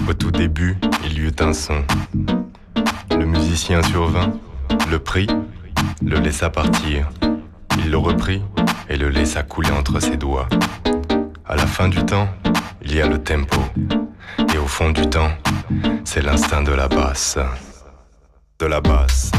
Au tout début, il y eut un son. Le musicien survint, le prit, le laissa partir. Il le reprit et le laissa couler entre ses doigts. À la fin du temps, il y a le tempo. Et au fond du temps, c'est l'instinct de la basse. De la basse.